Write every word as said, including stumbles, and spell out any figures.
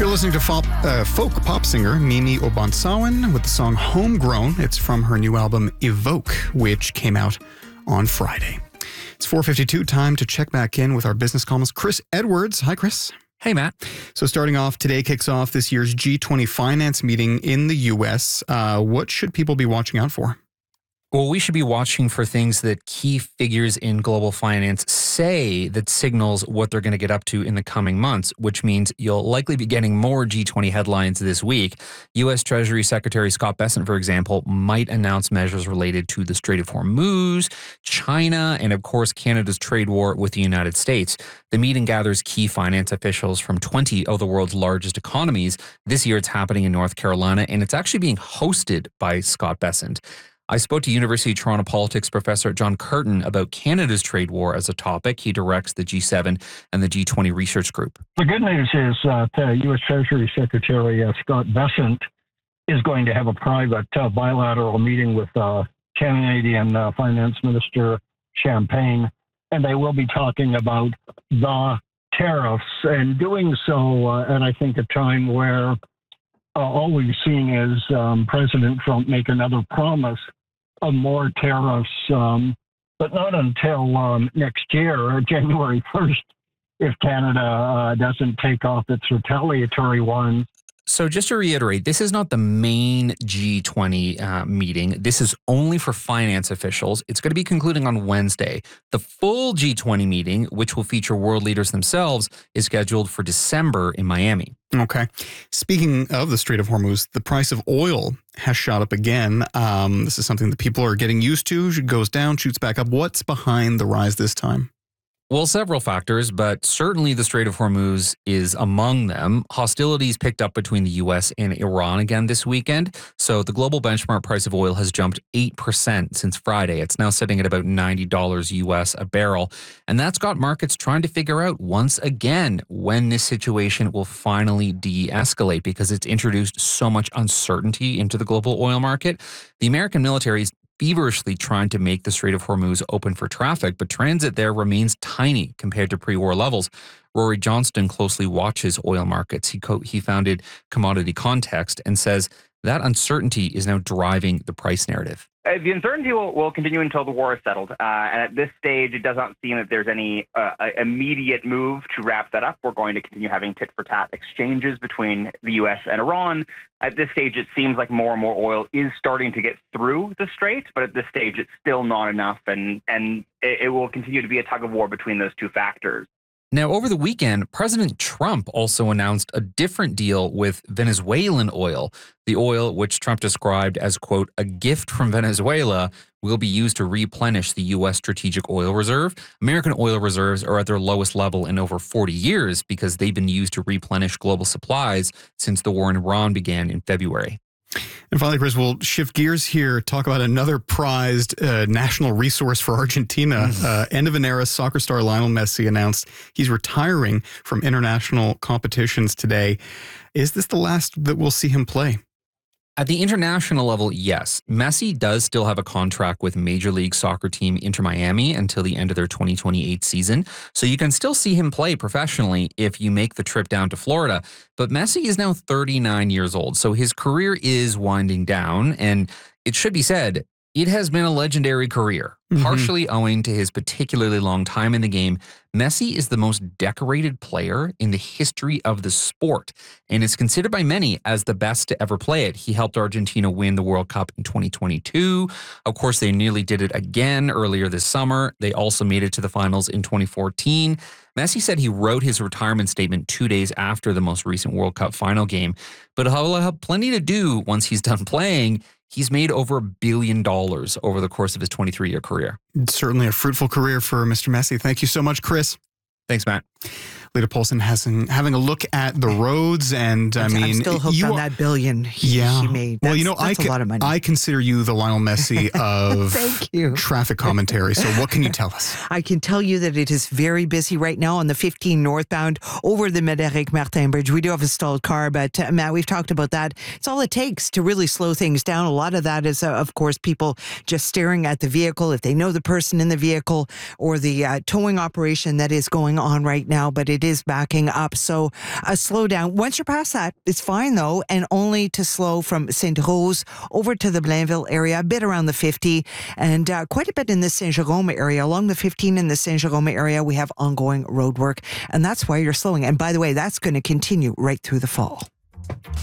You're listening to folk, uh, folk pop singer Mimi Obansawen with the song Homegrown. It's from her new album Evoke, which came out on Friday. It's four fifty-two, time to check back in with our business columnist, Chris Edwards. Hi, Chris. Hey, Matt. So starting off, today kicks off this year's G twenty finance meeting in the U S. Uh, what should people be watching out for? Well, we should be watching for things that key figures in global finance say that signals what they're going to get up to in the coming months, which means you'll likely be getting more G twenty headlines this week. U S Treasury Secretary Scott Bessent, for example, might announce measures related to the Strait of Hormuz, China, and of course, Canada's trade war with the United States. The meeting gathers key finance officials from twenty of the world's largest economies. This year, it's happening in North Carolina, and it's actually being hosted by Scott Bessent. I spoke to University of Toronto politics professor John Curtin about Canada's trade war as a topic. He directs the G seven and the G twenty research group. The good news is that uh, U S Treasury Secretary uh, Scott Bessent is going to have a private uh, bilateral meeting with uh, Canadian uh, Finance Minister Champagne, and they will be talking about the tariffs, and doing so uh, at, I think, a time where uh, all we've seen is um, President Trump make another promise of more tariffs, um, but not until um, next year, January first, if Canada uh, doesn't take off its retaliatory ones. So just to reiterate, this is not the main G twenty uh, meeting. This is only for finance officials. It's going to be concluding on Wednesday. The full G twenty meeting, which will feature world leaders themselves, is scheduled for December in Miami. Okay. Speaking of the Strait of Hormuz, the price of oil has shot up again. Um, this is something that people are getting used to. It goes down, shoots back up. What's behind the rise this time? Well, several factors, but certainly the Strait of Hormuz is among them. Hostilities picked up between the U S and Iran again this weekend. So the global benchmark price of oil has jumped eight percent since Friday. It's now sitting at about ninety dollars U S a barrel. And that's got markets trying to figure out once again when this situation will finally de-escalate, because it's introduced so much uncertainty into the global oil market. The American military is feverishly trying to make the Strait of Hormuz open for traffic, but transit there remains tiny compared to pre-war levels. Rory Johnston closely watches oil markets. He co- he founded Commodity Context and says that uncertainty is now driving the price narrative. Uh, the uncertainty will, will continue until the war is settled. Uh, and at this stage, it does not seem that there's any uh, immediate move to wrap that up. We're going to continue having tit-for-tat exchanges between the U S and Iran. At this stage, it seems like more and more oil is starting to get through the strait, but at this stage, it's still not enough, and, and it, it will continue to be a tug-of-war between those two factors. Now, over the weekend, President Trump also announced a different deal with Venezuelan oil. The oil, which Trump described as, quote, a gift from Venezuela, will be used to replenish the U S strategic oil reserve. American oil reserves are at their lowest level in over forty years because they've been used to replenish global supplies since the war in Iran began in February. And finally, Chris, we'll shift gears here, talk about another prized uh, national resource for Argentina. Uh, end of an era soccer star Lionel Messi announced he's retiring from international competitions today. Is this the last that we'll see him play? At the international level, yes. Messi does still have a contract with Major League Soccer team Inter Miami until the end of their twenty twenty-eight season. So you can still see him play professionally if you make the trip down to Florida. But Messi is now thirty-nine years old, so his career is winding down. And it should be said, it has been a legendary career. Mm-hmm. Partially owing to his particularly long time in the game, Messi is the most decorated player in the history of the sport and is considered by many as the best to ever play it. He helped Argentina win the World Cup in twenty twenty-two. Of course, they nearly did it again earlier this summer. They also made it to the finals in twenty fourteen. Messi said he wrote his retirement statement two days after the most recent World Cup final game, but he'll have plenty to do once he's done playing. He's made over a billion dollars over the course of his twenty-three-year career. It's certainly a fruitful career for Mister Messi. Thank you so much, Chris. Thanks, Matt. Lita Polson has an, having a look at the roads, and I I'm, mean, I'm still hooked you on are, that billion he, yeah. he made. That's, well, you know, that's I a lot of money. I consider you the Lionel Messi of Thank you. traffic commentary. So, what can you tell us? I can tell you that it is very busy right now on the fifteen northbound over the Médéric Martin Bridge. We do have a stalled car, but uh, Matt, we've talked about that. It's all it takes to really slow things down. A lot of that is, uh, of course, people just staring at the vehicle if they know the person in the vehicle or the uh, towing operation that is going on right now. But it is backing up. So a slowdown. Once you're past that, it's fine though, and only to slow from Sainte-Rose over to the Blainville area, a bit around the fifty, and uh, quite a bit in the Saint-Jérôme area. Along the fifteen in the Saint-Jérôme area, we have ongoing road work, and that's why you're slowing. And by the way, that's going to continue right through the fall.